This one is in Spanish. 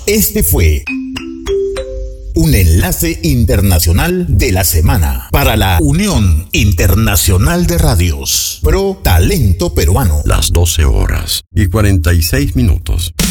Este fue un enlace internacional de la semana para la Unión Internacional de Radios Pro Talento Peruano. Las 12:46 minutos.